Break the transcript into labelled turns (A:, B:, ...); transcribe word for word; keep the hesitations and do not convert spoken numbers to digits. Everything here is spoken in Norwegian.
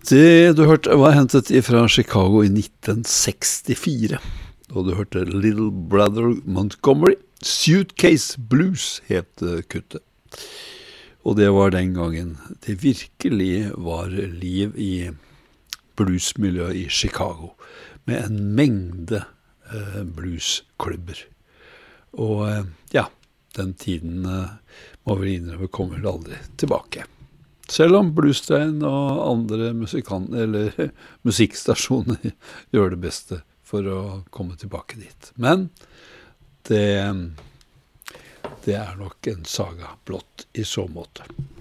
A: Det du hørte var hentet fra Chicago i nitten sekstifire, og du hørte Little Brother Montgomery. Suitcase Blues het kuttet. Og det var den gangen det virkelig var liv i bluesmiljøet i Chicago, med en mengde eh, bluesklubber. Og eh, ja, den tiden eh, må vi innrømme kommer aldri tilbake. Selv om Bluestein og andre musikan- eller musikkstasjoner gjør det beste for å komme tilbake dit. Men det, det er nok en saga blott i så måte.